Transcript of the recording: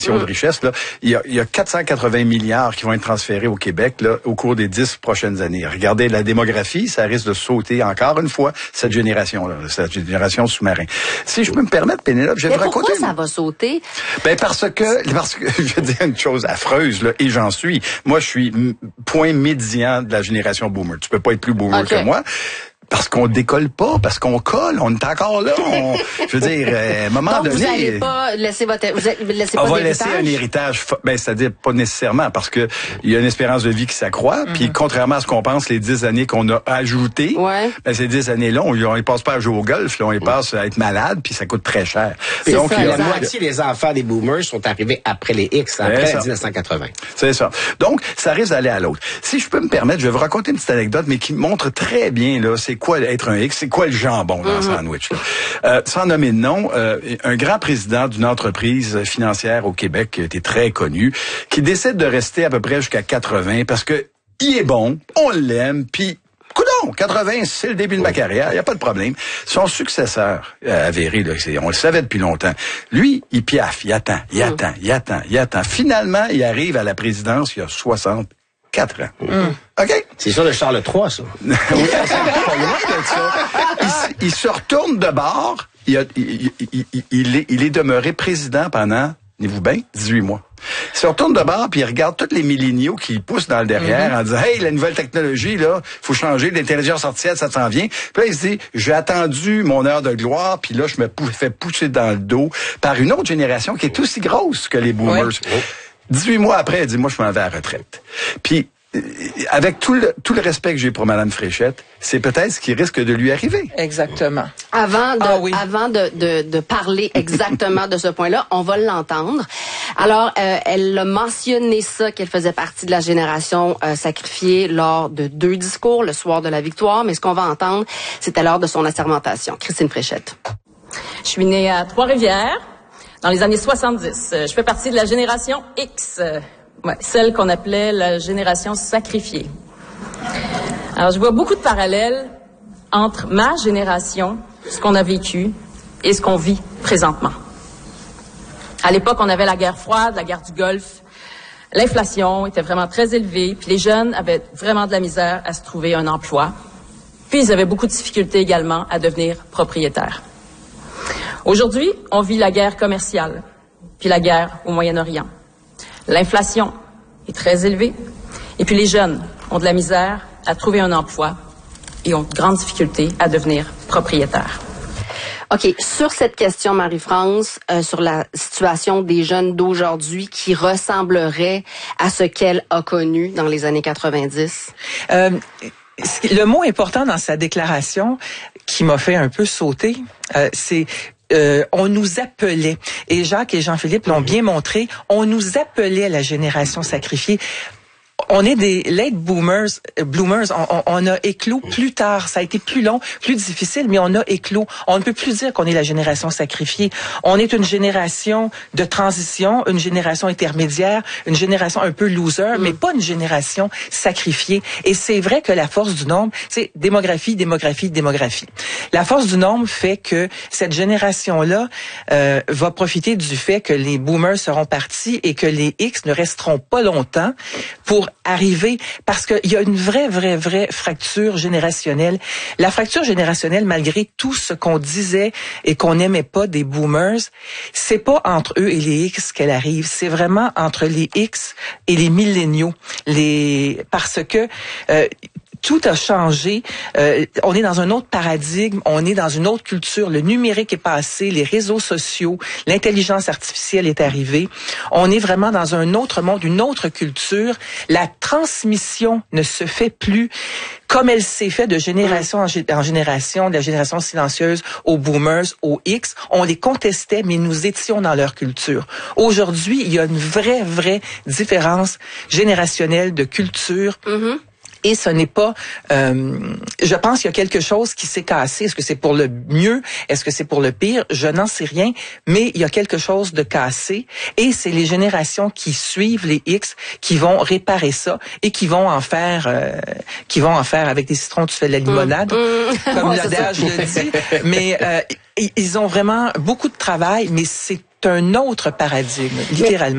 de richesse, là, il y a 480 milliards qui vont être transférés au Québec là, au cours des 10 prochaines années. Regardez la démographie, ça risque de sauter encore une fois cette génération-là, cette génération sous-marin. Si je peux me permettre, Pénélope, je vais vous raconter... Pourquoi ça va sauter? Ben parce que je vais dire une chose affreuse, là, et j'en suis. Moi, je suis point médian de la génération boomer. Tu peux pas être plus boomer que moi. Parce qu'on décolle pas, parce qu'on colle, on est encore là. Je veux dire, à un moment donc, donné... vous n'allez pas laisser on va laisser un héritage, c'est-à-dire pas nécessairement, parce que il y a une espérance de vie qui s'accroît, puis contrairement à ce qu'on pense, les 10 années qu'on a ajoutées, ces 10 années-là, on les passe pas à jouer au golf, là, on les passe à être malade, puis ça coûte très cher. Donc, la moitié des enfants des boomers sont arrivés après les X, après 1980. C'est ça. Donc, ça risque d'aller à l'autre. Si je peux me permettre, je vais vous raconter une petite anecdote, mais qui montre très bien, là, c'est quoi être un X, c'est quoi le jambon dans le sandwich. Sans nommer de nom, un grand président d'une entreprise financière au Québec qui était très connu, qui décide de rester à peu près jusqu'à 80 parce que il est bon, on l'aime, puis coudonc, 80, c'est le début de ma carrière, il n'y a pas de problème. Son successeur avéré, là, on le savait depuis longtemps, lui, il piaffe, il attend. Finalement, il arrive à la présidence il y a 64 ans. OK? C'est sur le Charles III, ça. Oui, il se retourne de bord. Il est demeuré président pendant, tenez-vous bien, 18 mois. Il se retourne de bord, puis il regarde tous les milléniaux qui poussent dans le derrière en disant « Hey, la nouvelle technologie, là, faut changer, l'intelligence artificielle, ça s'en vient. » Puis là, il se dit « J'ai attendu mon heure de gloire, puis là, je me fais pousser dans le dos par une autre génération qui est aussi grosse que les boomers. Oui. 18 mois après, elle dit « Moi, je m'en vais à la retraite. » Puis, avec tout le respect que j'ai pour Mme Fréchette, c'est peut-être ce qui risque de lui arriver. Exactement. Avant de parler exactement de ce point-là, on va l'entendre. Alors, elle a mentionné ça, qu'elle faisait partie de la génération sacrifiée lors de 2 discours le soir de la victoire, mais ce qu'on va entendre, c'était lors de son assermentation. Christine Fréchette. Je suis née à Trois-Rivières dans les années 70. Je fais partie de la génération X. Celle qu'on appelait la génération sacrifiée. Alors, je vois beaucoup de parallèles entre ma génération, ce qu'on a vécu, et ce qu'on vit présentement. À l'époque, on avait la guerre froide, la guerre du Golfe. L'inflation était vraiment très élevée, puis les jeunes avaient vraiment de la misère à se trouver un emploi. Puis, ils avaient beaucoup de difficultés également à devenir propriétaires. Aujourd'hui, on vit la guerre commerciale, puis la guerre au Moyen-Orient. L'inflation est très élevée. Et puis les jeunes ont de la misère à trouver un emploi et ont de grandes difficultés à devenir propriétaires. OK. Sur cette question, Marie-France, sur la situation des jeunes d'aujourd'hui qui ressemblerait à ce qu'elle a connu dans les années 90? Le mot important dans sa déclaration qui m'a fait un peu sauter, c'est... on nous appelait, et Jacques et Jean-Philippe l'ont bien montré, on nous appelait la génération sacrifiée. On est des late boomers, on a éclos plus tard. Ça a été plus long, plus difficile, mais on a éclos. On ne peut plus dire qu'on est la génération sacrifiée. On est une génération de transition, une génération intermédiaire, une génération un peu loser, mais pas une génération sacrifiée. Et c'est vrai que la force du nombre, c'est démographie. La force du nombre fait que cette génération-là va profiter du fait que les boomers seront partis et que les X ne resteront pas longtemps pour arriver, parce qu'il y a une vraie fracture générationnelle. La fracture générationnelle, malgré tout ce qu'on disait et qu'on n'aimait pas des boomers, c'est pas entre eux et les X qu'elle arrive, c'est vraiment entre les X et les milléniaux. Parce que tout a changé. On est dans un autre paradigme, on est dans une autre culture. Le numérique est passé, les réseaux sociaux, l'intelligence artificielle est arrivée. On est vraiment dans un autre monde, une autre culture. La transmission ne se fait plus comme elle s'est fait de génération en génération, de la génération silencieuse aux boomers, aux X. On les contestait, mais nous étions dans leur culture. Aujourd'hui, il y a une vraie différence générationnelle de culture. Et ce n'est pas... je pense qu'il y a quelque chose qui s'est cassé. Est-ce que c'est pour le mieux? Est-ce que c'est pour le pire? Je n'en sais rien. Mais il y a quelque chose de cassé. Et c'est les générations qui suivent les X qui vont réparer ça et qui vont en faire avec des citrons, tu fais de la limonade, comme l'adage le dit. Mais ils ont vraiment beaucoup de travail, mais c'est un autre paradigme, littéralement.